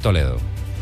Toledo.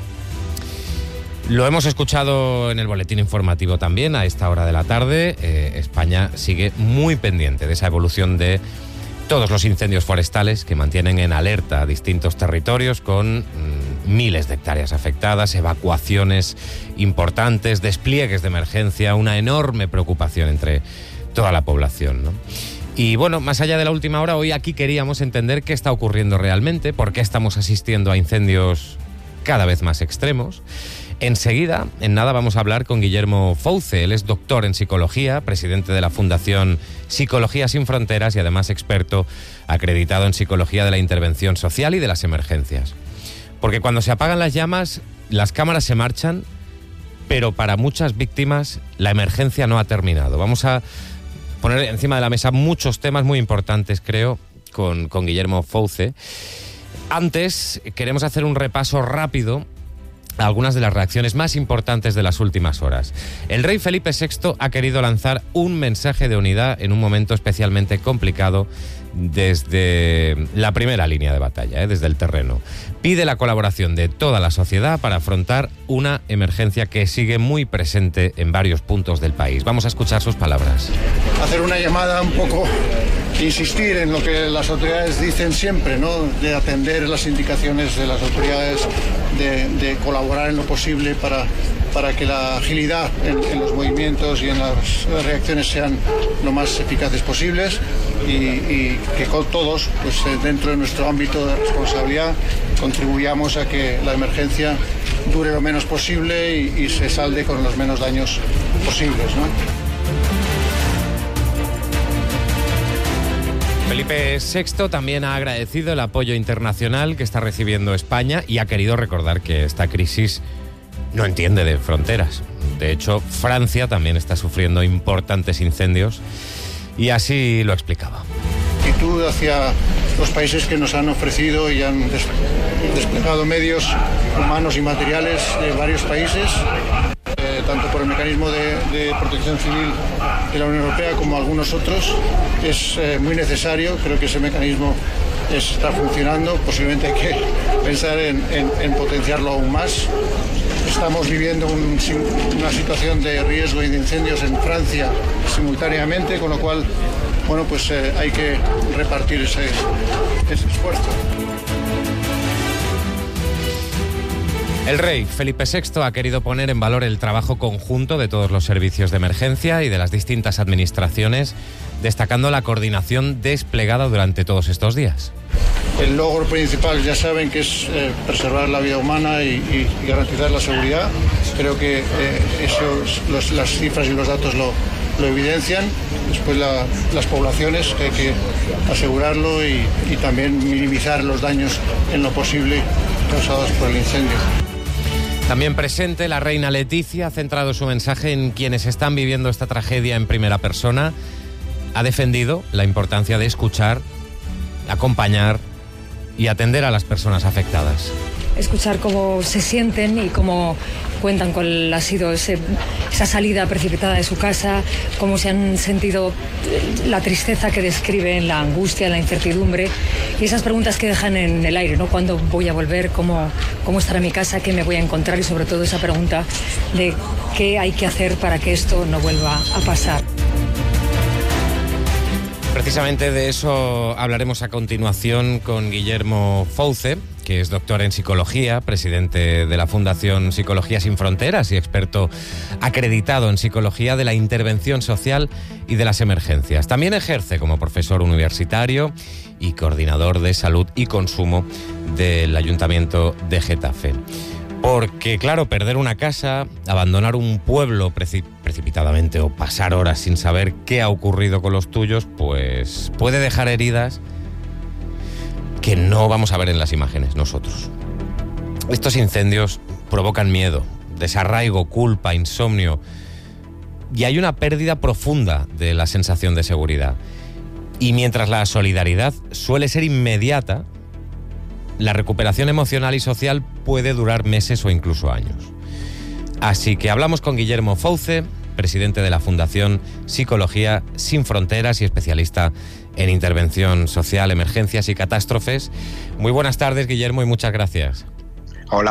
Lo hemos escuchado en el boletín informativo también a esta hora de la tarde. España sigue muy pendiente de esa evolución de todos los incendios forestales que mantienen en alerta a distintos territorios con miles de hectáreas afectadas, evacuaciones importantes, despliegues de emergencia, una enorme preocupación entre toda la población, ¿no? Y bueno, más allá de la última hora, hoy aquí queríamos entender qué está ocurriendo realmente, por qué estamos asistiendo a incendios cada vez más extremos. Enseguida, en nada, vamos a hablar con Guillermo Fouce. Él es doctor en psicología, presidente de la Fundación Psicología Sin Fronteras y además experto acreditado en psicología de la intervención social y de las emergencias. Porque cuando se apagan las llamas, las cámaras se marchan, pero para muchas víctimas la emergencia no ha terminado. Vamos a poner encima de la mesa muchos temas muy importantes, creo, con Guillermo Fouce. Antes, queremos hacer un repaso rápido a algunas de las reacciones más importantes de las últimas horas. El rey Felipe VI ha querido lanzar un mensaje de unidad en un momento especialmente complicado desde la primera línea de batalla, desde el terreno. Pide la colaboración de toda la sociedad para afrontar una emergencia que sigue muy presente en varios puntos del país. Vamos a escuchar sus palabras. Hacer una llamada un poco, insistir en lo que las autoridades dicen siempre, ¿no? De atender las indicaciones de las autoridades, de colaborar en lo posible para que la agilidad en los movimientos y en las reacciones sean lo más eficaces posibles y que con todos, pues dentro de nuestro ámbito de responsabilidad, contribuyamos a que la emergencia dure lo menos posible y se salde con los menos daños posibles, ¿no? Felipe VI también ha agradecido el apoyo internacional que está recibiendo España y ha querido recordar que esta crisis no entiende de fronteras. De hecho, Francia también está sufriendo importantes incendios y así lo explicaba. Actitud hacia los países que nos han ofrecido y han desplegado medios humanos y materiales de varios países, tanto por el mecanismo de protección civil de la Unión Europea como algunos otros. Es muy necesario, creo que ese mecanismo está funcionando, posiblemente hay que pensar en potenciarlo aún más. Estamos viviendo una situación de riesgo y de incendios en Francia simultáneamente, con lo cual, bueno, pues hay que repartir ese esfuerzo. El rey Felipe VI ha querido poner en valor el trabajo conjunto de todos los servicios de emergencia y de las distintas administraciones, destacando la coordinación desplegada durante todos estos días. El logro principal, ya saben, que es preservar la vida humana y garantizar la seguridad. Creo que las cifras y los datos lo evidencian. Después las poblaciones, que hay que asegurarlo y también minimizar los daños en lo posible causados por el incendio. También presente, la reina Leticia ha centrado su mensaje en quienes están viviendo esta tragedia en primera persona. Ha defendido la importancia de escuchar, acompañar y atender a las personas afectadas. Escuchar cómo se sienten y cómo cuentan cuál ha sido esa salida precipitada de su casa, cómo se han sentido, la tristeza que describen, la angustia, la incertidumbre y esas preguntas que dejan en el aire, ¿no? ¿Cuándo voy a volver? ¿Cómo estará mi casa? ¿Qué me voy a encontrar? Y sobre todo esa pregunta de qué hay que hacer para que esto no vuelva a pasar. Precisamente de eso hablaremos a continuación con Guillermo Fouce, que es doctor en psicología, presidente de la Fundación Psicología Sin Fronteras y experto acreditado en psicología de la intervención social y de las emergencias. También ejerce como profesor universitario y coordinador de salud y consumo del Ayuntamiento de Getafe. Porque, claro, perder una casa, abandonar un pueblo precipitadamente o pasar horas sin saber qué ha ocurrido con los tuyos, pues puede dejar heridas que no vamos a ver en las imágenes nosotros. Estos incendios provocan miedo, desarraigo, culpa, insomnio y hay una pérdida profunda de la sensación de seguridad. Y mientras la solidaridad suele ser inmediata, la recuperación emocional y social puede durar meses o incluso años. Así que hablamos con Guillermo Fouce, presidente de la Fundación Psicología Sin Fronteras y especialista en intervención social, emergencias y catástrofes. Muy buenas tardes, Guillermo, y muchas gracias.